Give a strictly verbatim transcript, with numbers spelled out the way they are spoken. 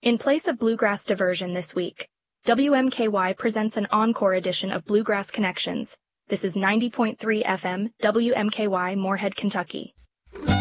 In place of Bluegrass Diversion this week, W M K Y presents an encore edition of Bluegrass Connections. This is ninety point three F M, W M K Y, Moorhead, Kentucky.